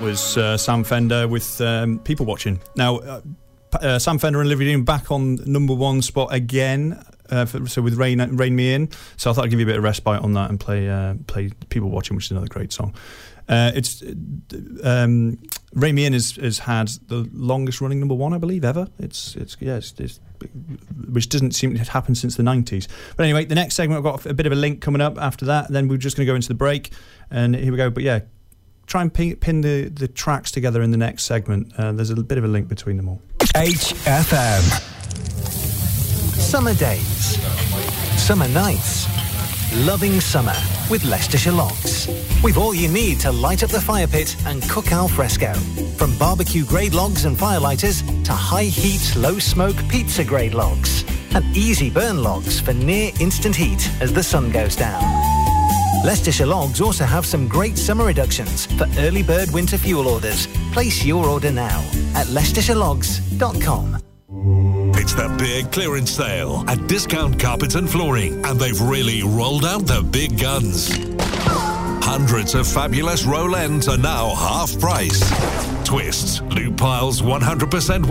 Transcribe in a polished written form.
Was Sam Fender with People Watching. Now, Sam Fender and Olivia Dean back on number one spot again, so with Rain Me In. So I thought I'd give you a bit of respite on that and play People Watching, which is another great song. Rain Me In has had the longest running number one, I believe, ever. It's which doesn't seem to have happened since the 90s. But anyway, the next segment, I've got a bit of a link coming up after that. Then we're just going to go into the break, and here we go. But yeah, try and pin the tracks together in the next segment. There's a bit of a link between them all. HFM. Summer days. Summer nights. Loving summer with Leicestershire Logs. We've all you need to light up the fire pit and cook al fresco. From barbecue grade logs and firelighters to high heat, low smoke pizza grade logs. And easy burn logs for near instant heat as the sun goes down. Leicestershire Logs also have some great summer reductions for early bird winter fuel orders. Place your order now at leicestershirelogs.com. It's the big clearance sale at Discount Carpets and Flooring, and they've really rolled out the big guns. Hundreds of fabulous roll ends are now half price. Twists, loop piles, 100%